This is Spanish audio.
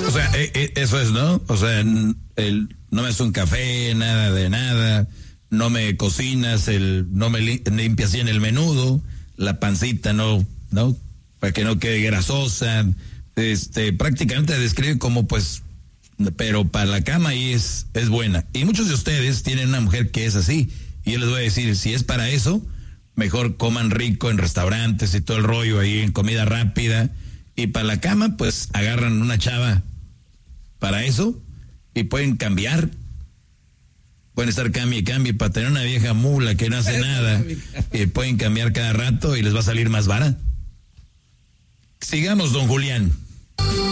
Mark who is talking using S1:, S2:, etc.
S1: o sea, eso es, ¿no? O sea, no me haces un café, nada de nada, no me cocinas, no me limpias bien el menudo, la pancita no, para que no quede grasosa, prácticamente describe como pues, pero para la cama ahí es buena. Y muchos de ustedes tienen una mujer que es así, y yo les voy a decir, si es para eso, mejor coman rico en restaurantes y todo el rollo ahí en comida rápida. Y para la cama, pues agarran una chava para eso y pueden cambiar. Pueden estar cambie y cambie para tener una vieja mula que no hace nada. Y pueden cambiar cada rato y les va a salir más vara. Sigamos, don Julián.